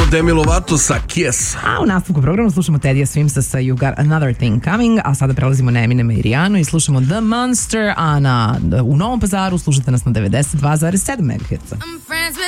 Demi Lovato sa Kiss. A u nastavku programa slušamo Tedija Swimsa sa You Got Another Thing Coming, a sada prelazimo na Eminema i Rijanu i slušamo The Monster, a u Novom Pazaru slušate nas na 92,7 MHz.